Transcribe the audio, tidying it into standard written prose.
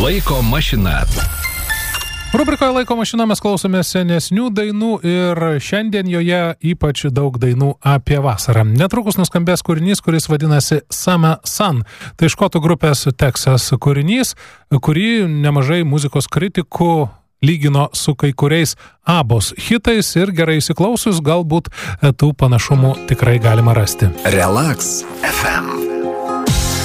Laiko mašina. Rubrikoje Laiko mašina mes klausome senesnių dainų ir šiandien joje ypač daug dainų apie vasarą. Netrukus nuskambės kūrinys, kuris vadinasi Summer Sun. Tai škotų grupės Texas kūrinys, kurį nemažai muzikos kritikų lygino su kai kuriais ABBOS hitais ir gerai įsiklausius galbūt tų panašumų tikrai galima rasti. Relax FM.